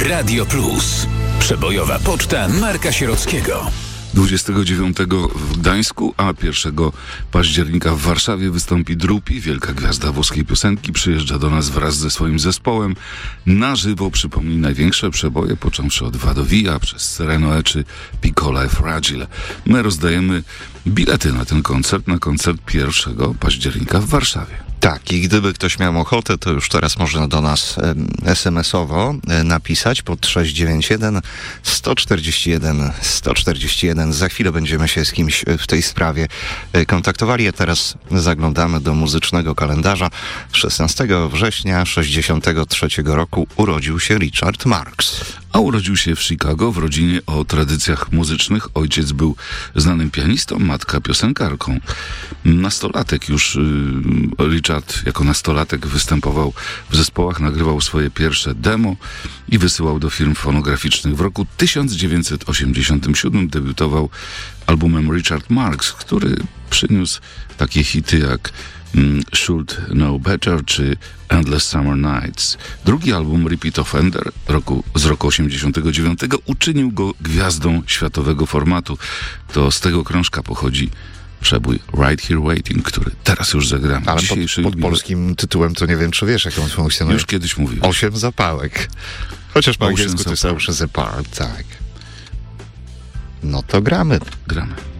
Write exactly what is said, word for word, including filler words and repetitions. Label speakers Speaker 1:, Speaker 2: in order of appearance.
Speaker 1: Radio Plus. Przebojowa poczta Marka Sierockiego.
Speaker 2: dwudziestego dziewiątego w Gdańsku, a pierwszego października w Warszawie wystąpi Drupi, wielka gwiazda włoskiej piosenki. Przyjeżdża do nas wraz ze swoim zespołem. Na żywo przypomni największe przeboje, począwszy od Vado Via, przez Sereno czy Piccola e Fragile. My rozdajemy bilety na ten koncert, na koncert pierwszego października w Warszawie.
Speaker 3: Tak, i gdyby ktoś miał ochotę, to już teraz można do nas es em esowo napisać pod sześć dziewięć jeden sto czterdzieści jeden sto czterdzieści jeden. Za chwilę będziemy się z kimś w tej sprawie kontaktowali, a teraz zaglądamy do muzycznego kalendarza. szesnastego września sześćdziesiątego trzeciego roku urodził się Richard Marx.
Speaker 2: A urodził się w Chicago w rodzinie o tradycjach muzycznych. Ojciec był znanym pianistą, matka piosenkarką. Nastolatek już yy, Richard jako nastolatek występował w zespołach, nagrywał swoje pierwsze demo i wysyłał do firm fonograficznych. W roku tysiąc dziewięćset osiemdziesiątym siódmym debiutował albumem Richard Marx, który przyniósł takie hity jak Should Know Better czy Endless Summer Nights. Drugi album Repeat Offender roku, z roku osiemdziesiątego dziewiątego uczynił go gwiazdą światowego formatu. To z tego krążka pochodzi przebój Right Here Waiting, który teraz już zagramy.
Speaker 3: Ale pod, pod polskim tytułem to nie wiem, czy wiesz, jaką funkcjonuje.
Speaker 2: Już kiedyś mówiłeś.
Speaker 3: Osiem zapałek. Chociaż po angielsku to jest Oceans Apart, tak. No to gramy.
Speaker 2: Gramy.